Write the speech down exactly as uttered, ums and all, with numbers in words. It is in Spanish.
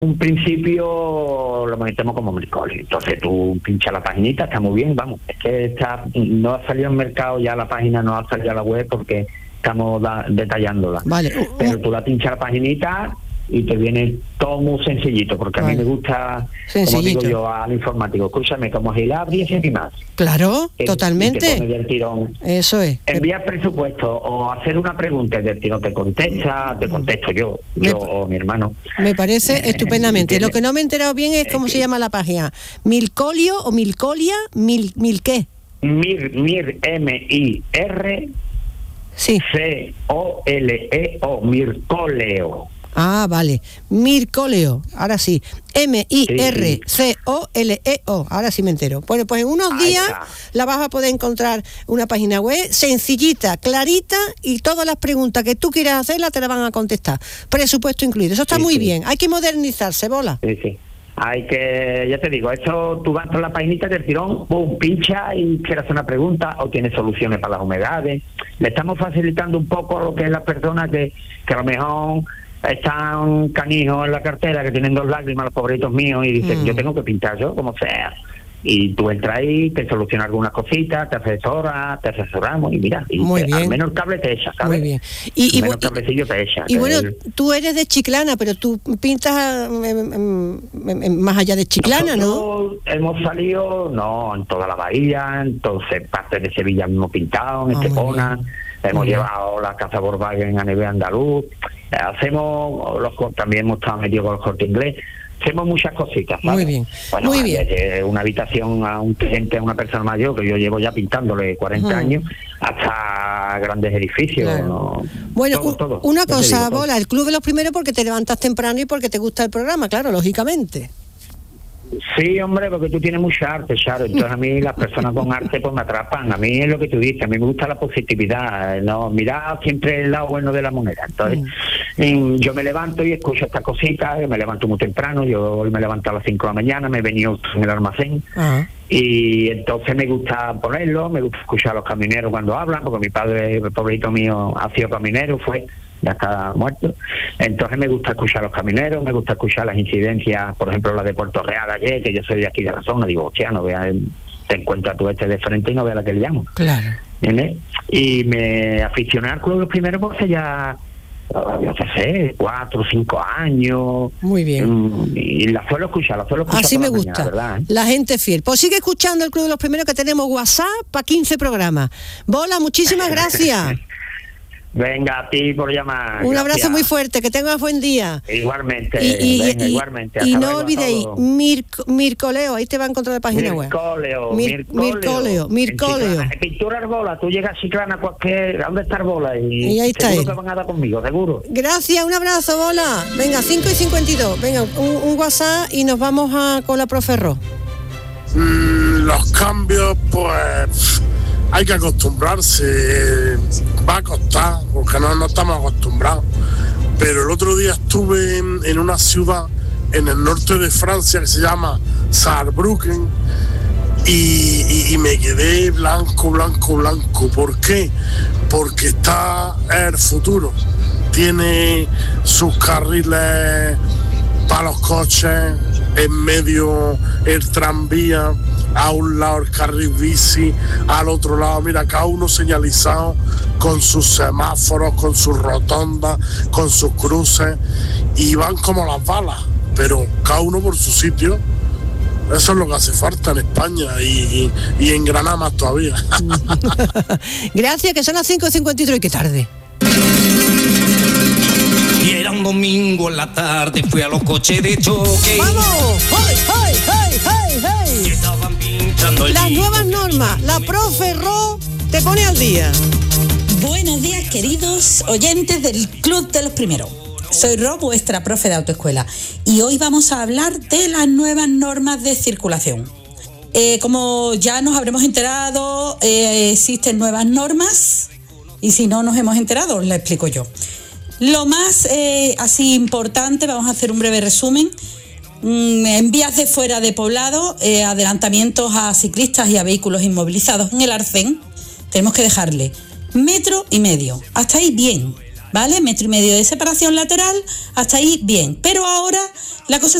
un principio lo metemos como miércoles. Entonces tú pinchas la paginita, está muy bien, vamos. Es que está, no ha salido al mercado ya la página, no ha salido a la web porque estamos da, detallándola. Vale. Pero tú la pinchas la paginita y te viene todo muy sencillito, porque a vale. mí me gusta, sencillito. como digo yo al informático, escúchame, como si la abriese y más. Claro, Que, totalmente. y te pone del tirón. Eso es. Enviar presupuesto o hacer una pregunta y del tirón te contesta, te contesto yo, Me, yo o mi hermano. Me parece eh, estupendamente. Lo que no me he enterado bien es cómo eh, se llama la página. Milcolio o Milcolia, Mil, Mil qué. Mir, Mir, M I R Sí. C O L E O, Mircoleo. Ah, vale. Mircoleo. Ahora sí. M I R C O L E O. Ahora sí me entero. Bueno, pues en unos Ahí días está. la vas a poder encontrar una página web sencillita, clarita, y todas las preguntas que tú quieras hacerlas te las van a contestar. Presupuesto incluido. Eso está Sí, muy sí. bien. Hay que modernizarse, Bola. Sí, sí. Hay que, ya te digo, esto tú vas por la paginita del tirón, pum, pincha y quieres hacer una pregunta o tienes soluciones para las humedades. Le estamos facilitando un poco lo que es las personas que, que a lo mejor están canijos en la cartera, que tienen dos lágrimas, los pobrecitos míos, y dicen, Mm. yo tengo que pintar yo, como sea. Y tú entras ahí, te soluciona algunas cositas, te asesora, te asesoramos y mira, y Muy te- bien. al menos el cable te echa, ¿sabes? Muy bien. Y, y, Al menos bu- el cablecillo te echa. y que bueno, el- tú eres de Chiclana, pero tú pintas em, em, em, em, más allá de Chiclana, ¿no? Nosotros hemos salido, no, en toda la bahía, entonces partes de Sevilla hemos pintado, en Ah, muy Estepona, bien. hemos Muy bien. llevado la Casa Volkswagen a nivel andaluz, eh, hacemos, los, co- también hemos estado metidos con el Corte Inglés, hacemos muchas cositas, ¿sabes? Muy bien, Bueno, muy hay bien. desde una habitación a un cliente, a una persona mayor, que yo llevo ya pintándole cuarenta Ujú. años, hasta grandes edificios. Claro. ¿no? Bueno, Todo, u- todo, una ya te cosa, digo, todo. Bola, el club de los primeros porque te levantas temprano y porque te gusta el programa, claro, lógicamente. Sí, hombre, porque tú tienes mucha arte, Charo. Entonces a mí las personas con arte pues me atrapan. A mí es lo que tú dices, a mí me gusta la positividad, no mirar siempre el lado bueno de la moneda. Entonces mm. yo me levanto y escucho estas cositas, yo me levanto muy temprano, yo hoy me levanto a las cinco de la mañana, me he venido en el almacén. Ajá. Y entonces me gusta ponerlo, me gusta escuchar a los camineros cuando hablan, porque mi padre, el pobrecito mío, ha sido caminero, fue, ya está muerto. Entonces me gusta escuchar a los camineros, me gusta escuchar las incidencias, por ejemplo la de Puerto Real ayer, que yo soy de aquí de la zona, digo, hostia, no veas, te encuentras tú este de frente y no veas la que le llamo. Claro. ¿Entiendes? Y me aficioné al club primero porque ya, yo qué sé, cuatro o cinco años. Muy bien. Y la suelo escuchar, la suelo escuchar Así por me la gusta, mañana, ¿verdad? ¿eh? la gente fiel. Pues sigue escuchando el Club de los Primeros, que tenemos WhatsApp para quince programas. Bola, muchísimas gracias. Venga, a ti por llamar. Un gracias. abrazo muy fuerte, que tengas buen día. Igualmente, Y, y- venga, y- igualmente. y Hasta no luego a olvidéis, todos. Mir, Mircoleo, ahí te va a encontrar la página web. Mircoleo, Mir- Mircoleo, Mircoleo. En Pintura Arbola, tú llegas a Chiclana, cualquier, ¿a dónde está Arbola? Y, Y ahí está seguro él. que van a dar conmigo, seguro. Gracias, un abrazo, Bola. Venga, cinco y cincuenta y dos. Venga, un, un WhatsApp y nos vamos a con la profe Ro. Mm, los cambios, pues hay que acostumbrarse, va a costar, porque no, no estamos acostumbrados. Pero el otro día estuve en, en una ciudad en el norte de Francia que se llama Saarbrücken y, y, y me quedé blanco, blanco, blanco. ¿Por qué? Porque está el futuro. Tiene sus carriles para los coches, en medio el tranvía, a un lado el carril bici, al otro lado, mira, cada uno señalizado con sus semáforos, con sus rotondas, con sus cruces, y van como las balas, pero cada uno por su sitio. Eso es lo que hace falta en España y, y, y en Granada más todavía. Gracias, que son las cinco y cincuenta y tres y qué tarde. Y era un domingo en la tarde, fui a los coches de choque. ¡Vamos! ¡Hey, hey, hey, hey, Y hey! estaban pinchando el Las disco. nuevas normas, la profe Ro te pone al día. Buenos días, queridos oyentes del Club de los Primeros. Soy Ro, vuestra profe de autoescuela, y hoy vamos a hablar de las nuevas normas de circulación. Eh, como ya nos habremos enterado, eh, existen nuevas normas, y si no nos hemos enterado, os la explico yo. Lo más eh, así importante, vamos a hacer un breve resumen. Mm, en vías de fuera de poblado, eh, adelantamientos a ciclistas y a vehículos inmovilizados en el arcén, tenemos que dejarle metro y medio. Hasta ahí bien. ¿vale? Metro y medio de separación lateral, hasta ahí bien. Pero ahora la cosa